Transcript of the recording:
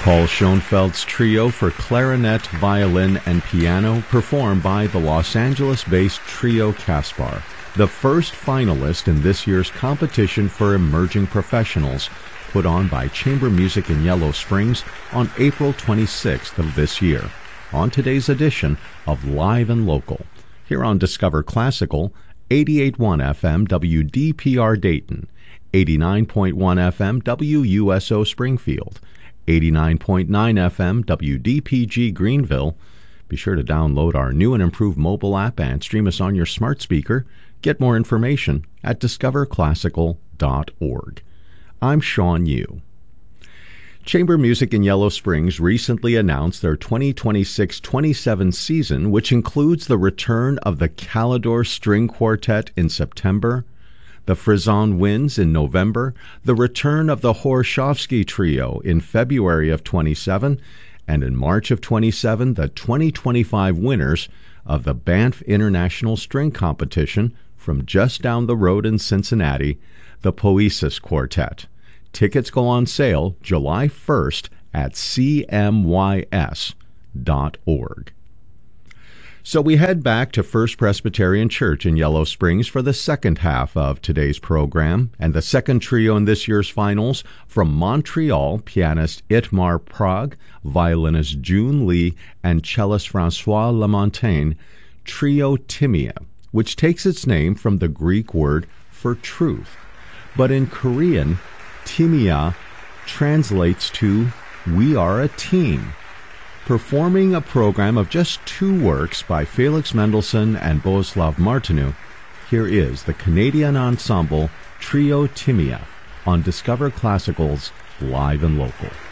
Paul Schoenfeld's trio for clarinet, violin, and piano, performed by the Los Angeles-based Trio Caspar, the first finalist in this year's competition for emerging professionals, put on by Chamber Music in Yellow Springs on April 26th of this year, on today's edition of Live and Local, here on Discover Classical, 88.1 FM WDPR Dayton, 89.1 FM WUSO Springfield, 89.9 FM WDPG Greenville. Be sure to download our new and improved mobile app and stream us on your smart speaker. Get more information at discoverclassical.org. I'm Sean Yu. Chamber Music in Yellow Springs recently announced their 2026-27 season, which includes the return of the Calidor String Quartet in September, the Frisson Winds in November, the return of the Horshovsky Trio in February of 27, and in March of 27, the 2025 winners of the Banff International String Competition from just down the road in Cincinnati, the Poesis Quartet. Tickets go on sale July 1st at cmys.org. So we head back to First Presbyterian Church in Yellow Springs for the second half of today's program, and the second trio in this year's finals from Montreal, pianist Itmar Prague, violinist June Lee, and cellist Francois Lamontagne, Trio Timea, which takes its name from the Greek word for truth. But in Korean, Timea translates to "we are a team." Performing a program of just two works by Felix Mendelssohn and Bohuslav Martinu, here is the Canadian ensemble Trio Timea on Discover Classical's Live and Local.